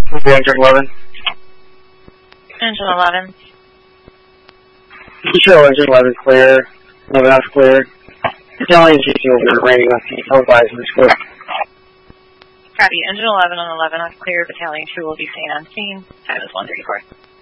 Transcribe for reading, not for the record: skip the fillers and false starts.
Engine 11. Engine 11. Show engine 11 clear. 11 off clear. Battalion GC will be remaining on the televisors clear. Copy. Engine 11 on 11 off clear. Battalion 2 will be staying on scene. Time is 1:34.